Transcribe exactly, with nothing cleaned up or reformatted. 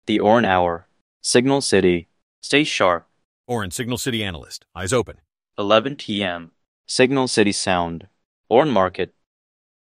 The Orin Hour. Signal City. Stay sharp. Orin, Signal City analyst. Eyes open. eleven p m Signal City Sound. Orin Market.